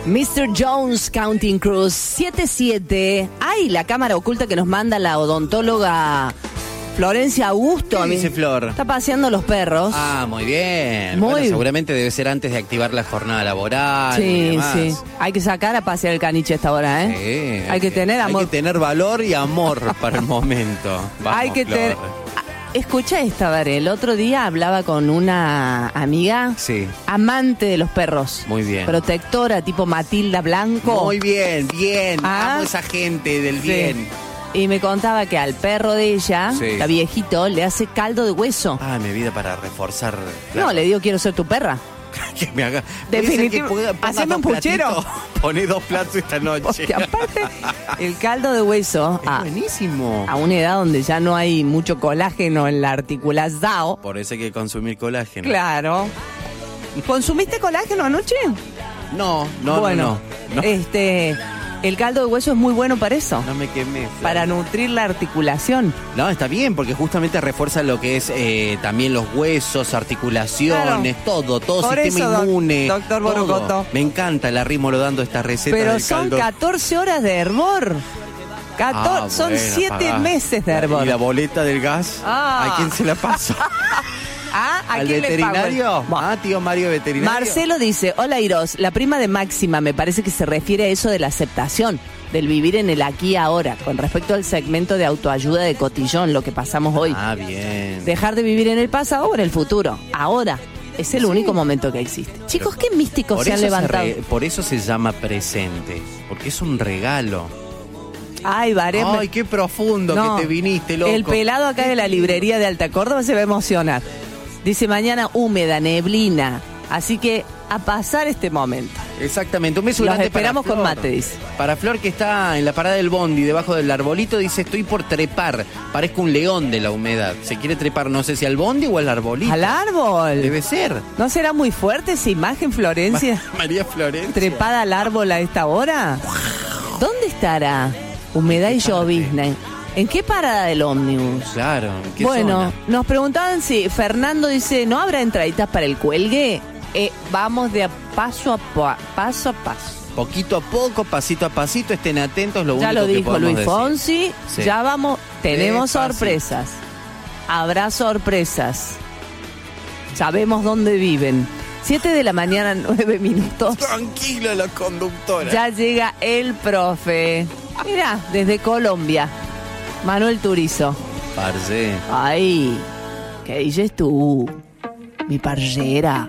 Mr. Jones Counting Cruise 77. Ay, la cámara oculta que nos manda la odontóloga Florencia Augusto. ¿Qué dice Flor? Está paseando los perros. Ah, muy bien. Muy... Bueno, seguramente debe ser antes de activar la jornada laboral. Sí, sí. Hay que sacar a pasear el caniche a esta hora, ¿eh? Sí, hay que tener amor. Hay que tener valor y amor para el momento. Vamos, hay que tener... Flor. Escucha esta, Varela. El otro día hablaba con una amiga, sí, amante de los perros. Muy bien. Protectora, tipo Matilda Blanco. Muy bien, bien. ¿Ah? Amo esa gente del bien. Y me contaba que al perro de ella, la viejito, le hace caldo de hueso. Ah, mi vida, para reforzar. Claro. No, le digo, quiero ser tu perra. Que me haga. Definitivo. Haceme un puchero. Poné 2 platos esta noche. Porque aparte, el caldo de hueso. Es buenísimo. A una edad donde ya no hay mucho colágeno en la articulación. Por eso hay que consumir colágeno. Claro. ¿Consumiste colágeno anoche? No. Bueno, el caldo de hueso es muy bueno para eso. No me quemé. Claro. Para nutrir la articulación. No, está bien, porque justamente refuerza lo que es también los huesos, articulaciones, todo por sistema eso, inmune. Doctor Borocoto. Me encanta el arrímolo dando esta receta. Pero del son caldo. 14 horas de hervor. Son 7 meses de hervor. ¿Y la boleta del gas? ¿A quién se la pasa? ¿A ¿Al quién veterinario? Le pago? Tío Mario veterinario. Marcelo dice, hola Iros, la prima de Máxima me parece que se refiere a eso de la aceptación, del vivir en el aquí y ahora, con respecto al segmento de autoayuda de Cotillón, lo que pasamos hoy. Ah, bien. Dejar de vivir en el pasado o en el futuro, ahora. Es el único momento que existe. Chicos, qué místicos se han levantado. Por eso se llama presente, porque es un regalo. Ay, Varela. Ay, qué profundo que te viniste, loco. El pelado acá de la librería de Alta Córdoba se va a emocionar. Dice, mañana húmeda, neblina. Así que a pasar este momento. Exactamente, un beso grande. Los esperamos para con Flor. mate, dice. Para Flor, que está en la parada del bondi, debajo del arbolito, dice, estoy por trepar. Parezco un león de la humedad. Se quiere trepar, no sé si al bondi o al arbolito. ¿Al árbol? Debe ser. ¿No será muy fuerte esa imagen, Florencia? María Florencia. ¿Trepada al árbol a esta hora? ¿Dónde estará? Humedad y llovizna. ¿En qué parada del ómnibus? Claro, ¿en qué bueno, zona? Nos preguntaban si Fernando dice, ¿no habrá entraditas para el cuelgue? Vamos de paso a paso. Poquito a poco, pasito a pasito, estén atentos, lo único ya lo que dijo podemos Luis decir. Fonsi, Sí. ya vamos, tenemos Despacito. sorpresas. Habrá sorpresas. Sabemos dónde viven. 7 de la mañana, 9 minutos. Tranquila la conductora. Ya llega el profe. Mirá, desde Colombia. Manuel Turizo. Parce. Ay, ¿qué dices tú? Mi parcera.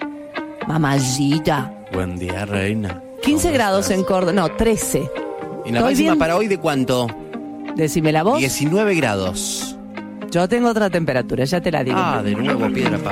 Mamacita. Buen día, reina. 15 ¿Cómo grados estás? en Córdoba. No, 13. ¿Y la ¿Estoy máxima bien? para hoy de cuánto? Decime la voz. 19 grados. Yo tengo otra temperatura, ya te la digo. Ah, de nuevo piedra, papel.